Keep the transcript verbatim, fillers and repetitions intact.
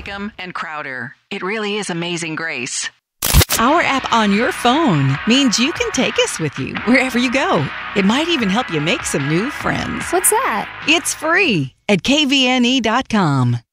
Highcomb, and Crowder. It really is Amazing Grace. Our app on your phone means you can take us with you wherever you go. It might even help you make some new friends. What's that? It's free at K V N E dot com.